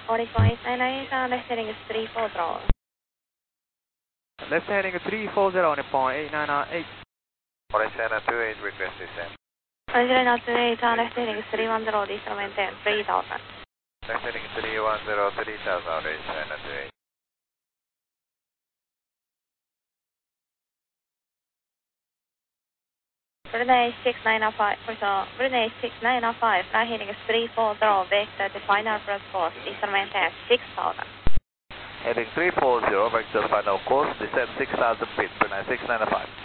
Orico 899, left heading is 340. Left heading 340 on a point 8998. Orico 28, request descent. Orico 28, left heading is 310, diesel maintain 3000. Left heading 310, 3000, Orico 28. Brunei 6905, Brunei 6905, flight heading is 340, vector to final approach course, diesel maintain 6000. Heading 340, vector final course, descent 6000 feet, Brunei 695.